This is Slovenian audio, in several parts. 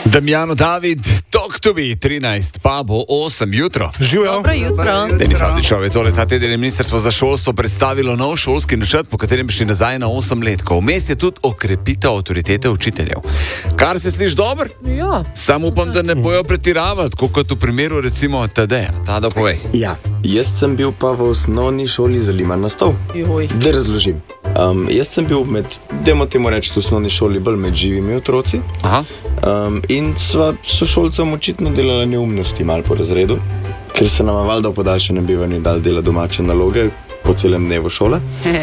Damjano David, talk to me, 13, pa bo 8 jutro. Živijo. Dobro jutro. Denis Avdićov je tole, ta teden je Ministrstvo za šolstvo predstavilo nov šolski načrt, po katerem bi šli nazaj na 8 let. Vmes je tudi okrepitev avtoritete učiteljev. Kar se sliši dobro? Ja. Samo upam, da ne bojo pretiravati, kot v primeru recimo Tadeja. Tada povej. Ja, jaz sem bil pa v osnovni šoli Zaliman Nastov. Da razložim. Jaz sem bil dajmo temu reči, v osnovni šoli bolj med živimi otroci. Aha. In sva sošolcem očitno delala neumnosti malo po razredu, ker se nam valjda v podaljšanem bivanju dal dela domače naloge po celem dnevu šole.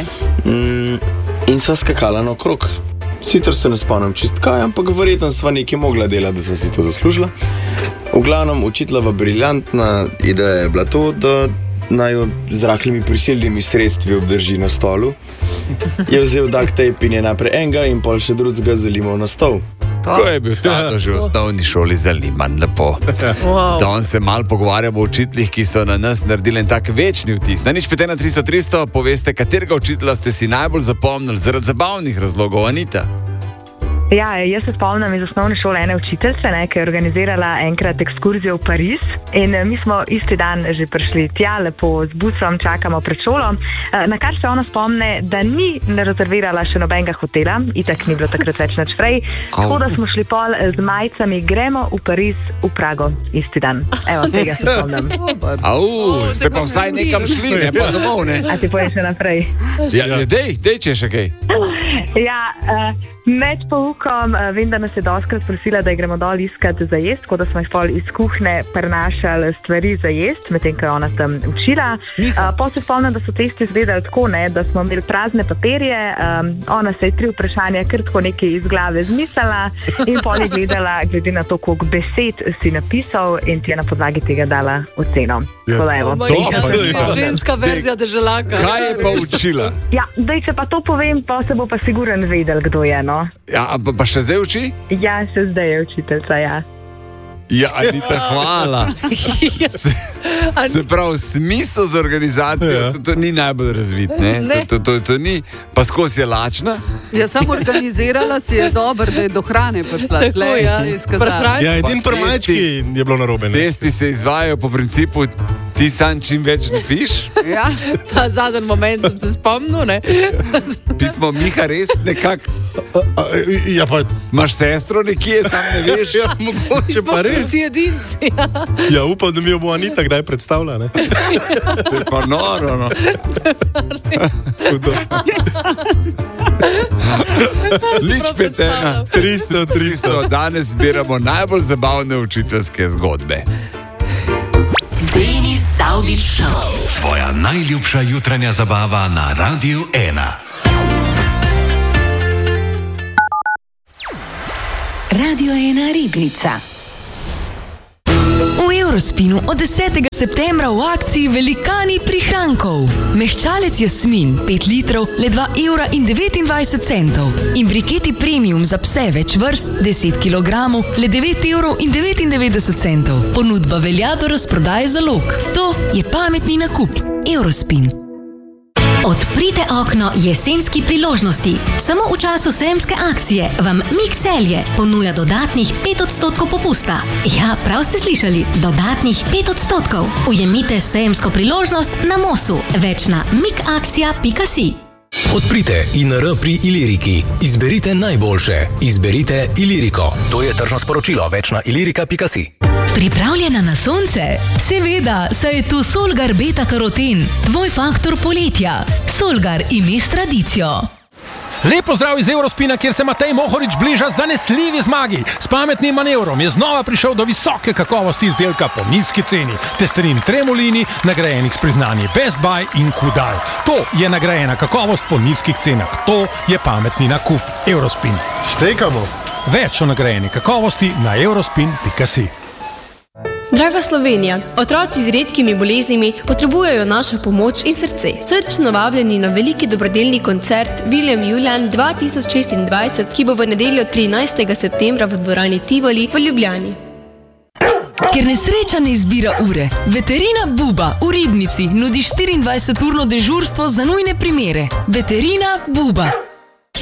In sva skakala naokrog. Sicer se ne spomnim čist kaj, ampak verjetno sva nekaj mogla delati, da sva si to zaslužila. V glavnem, učiteljeva briljantna ideja je bila to, da naj jo z rahlimi prisilnimi sredstvi obdrži na stolu. Je vzel duct tape in je najprej enega in pol še drugega zalimal na stol. Ko je bil tato že v osnovni šoli Zaliman, lepo. Wow. Danes se malo pogovarjamo o učiteljih, ki so na nas naredili en tak večni vtis. Na nič 5 na 300 poveste, katerega učitelja ste si najbolj zapomnili zaradi zabavnih razlogov, Anita? Ja, jaz se spomnim iz osnovne šole ene učiteljice, ki je organizirala enkrat ekskurzijo v Pariz in mi smo isti dan že prišli tja, lepo z busom, čakamo pred šolo, na kar se ona spomne, da ni rezervirala še nobenega hotela, itak ni bilo takrat več nič prej, tako da smo šli pol z majicami, gremo v Pariz, v Prago, isti dan. Evo, tega se spomnim. Ste pa vsaj nekam šli, ne pa domov, ne? A ti povem še naprej? Ja, dej, če še kaj. Ja, med poukom vem, da nas je dostkrat prosila, da gremo dol iskati za jest, tako da smo jih pol iz kuhne prenašali stvari za jest, medtem ko je ona tam učila. Pa se spomnim, da so testi izvedeli tako, da smo imeli prazne papirje, ona se je 3 vprašanja kar tako nekaj iz glave zmislila in pol je gledala, glede na to, koliko besed si napisal in ti je na podlagi tega dala oceno. Ženska verzija deželaka. Kaj je pa učila? Ja, če pa to povem, pa se bo pa siguren vedel, kdo je, no. Ja, pa še zdaj uči? Ja, še zdaj je učiteljica, ja. Ja, Anita, hvala. Se pravi, smisel za organizacijo, to ni najbolj razvit, ne? To ni, pa skozi je lačna. Ja, sam organizirala si je dobro, da je do hrane prišla. Tako, ja. Ja, edin prmajčki je bilo narobe, ne? Testi se izvajajo po principu, ti sam čim več ne piš. Ja, ta zadnji moment sem se spomnil, ne? Pismo Miha res nekako. Ja, pa... Imaš sestro nekje, sam ne veš. Ja, mogoče pa res. Vsi edinci, ja. Ja, upam, da mi jo bo Anita kdaj predstavlja, ne? To je pa noro, no. Nič 5 na 300. Danes zbiramo najbolj zabavne učiteljske zgodbe. Denis Avdić, tvoja najljubša jutranja zabava na Radiu 1. Radio 1 Ribnica. V Eurospinu od 10. septembra v akciji velikani prihrankov. Mehčalec Jasmin 5 litrov le 2,29 €. In briketi premium za pse več vrst 10 kg le 9,99 €. Ponudba velja do razprodaje zalog. To je pametni nakup. Eurospin. Odprite okno jesenski priložnosti. Samo v času sejemske akcije vam Mik Celje ponuja dodatnih 5% popusta. Ja, prav ste slišali, dodatnih 5%. Ujemite sejemsko priložnost na Mosu. Več na mikakcija.si. Odprite INR pri Iliriki. Izberite najboljše. Izberite Iliriko. To je tržno sporočilo. Več na ilirika.si. Pripravljena na sonce? Seveda, saj je tu Solgar Beta Karoten, tvoj faktor poletja. Solgar ime s tradicijo. Lep pozdrav iz Eurospina, kjer se Matej Mohorič bliža zanesljivi zmagi. S pametnim manevrom je znova prišel do visoke kakovosti izdelka po nizki ceni. Testerin Tremolini, nagrajenih s priznanji Best Buy in Kudal. To je nagrajena kakovost po nizkih cenah. To je pametni nakup. Eurospin. Štekamo. Več o nagrajeni kakovosti na eurospin.si. Draga Slovenija, otroci z redkimi boleznimi potrebujejo našo pomoč in srce. Srčno vabljeni na veliki dobrodelni koncert William Julian 2026, ki bo v nedeljo 13. septembra v dvorani Tivoli v Ljubljani. Ker nesreča ne izbira ure, Veterina Buba v Ribnici nudi 24-urno dežurstvo za nujne primere. Veterina Buba.